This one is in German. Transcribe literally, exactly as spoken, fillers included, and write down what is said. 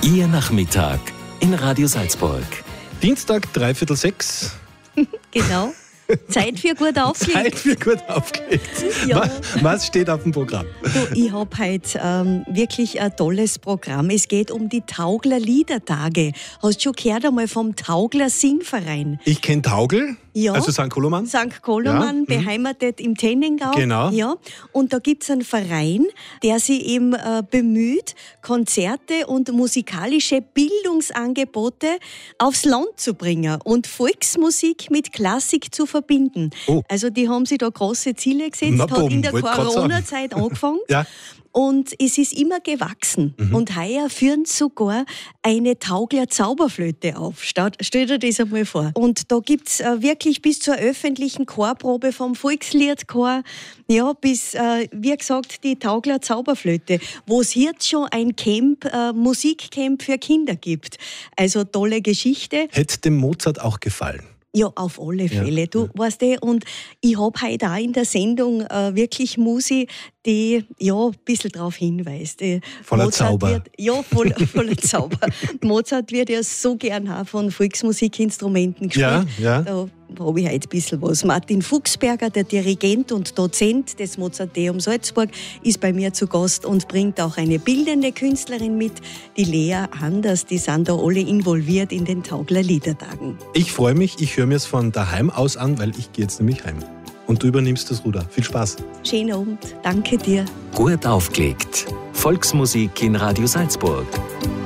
Ihr Nachmittag in Radio Salzburg. Dienstag, dreiviertel sechs. Genau. Zeit für gut aufgelegt. Zeit für gut aufgelegt. Ja. Was, was steht auf dem Programm? Du, ich habe heute ähm, wirklich ein tolles Programm. Es geht um die Taugler Liedertage. Hast du schon gehört einmal vom Taugler Singverein? Ich kenne Taugl, Ja. also Sankt Koloman. Sankt Koloman, Ja, mhm. beheimatet im Tennengau. Genau. Ja. Und da gibt es einen Verein, der sich eben äh, bemüht, Konzerte und musikalische Bildungsangebote aufs Land zu bringen und Volksmusik mit Klassik zu verbinden. Oh. Also die haben sich da große Ziele gesetzt, Na, hat bumm, in der wollte grad sagen. Corona-Zeit angefangen. Ja. Und es ist immer gewachsen. Mhm. Und heuer führen sogar eine Taugler Zauberflöte auf. Stell, stell dir das einmal vor. Und da gibt's äh, wirklich bis zur öffentlichen Chorprobe vom Volksliedchor, ja, bis, äh, wie gesagt, die Taugler Zauberflöte, wo es jetzt schon ein Camp, äh, Musikcamp für Kinder gibt. Also tolle Geschichte. Hätte dem Mozart auch gefallen. Ja, auf alle Fälle. Ja, Du ja. weißt eh, und ich habe heute auch in der Sendung äh, wirklich Musi, die ja ein bisschen darauf hinweist. Äh, Voller Mozart Zauber. Wird, ja, voll, voller Zauber. Mozart wird ja so gern auch von Volksmusikinstrumenten gespielt. Ja, ja. Da habe ich heute ein bisschen was. Martin Fuchsberger, der Dirigent und Dozent des Mozarteum Salzburg, ist bei mir zu Gast und bringt auch eine bildende Künstlerin mit, die Lea Anders. Die sind da alle involviert in den Taugler Liedertagen. Ich freue mich, ich höre mir es von daheim aus an, weil ich gehe jetzt nämlich heim. Und du übernimmst das Ruder. Viel Spaß. Schönen Abend. Danke dir. Gut aufgelegt. Volksmusik in Radio Salzburg.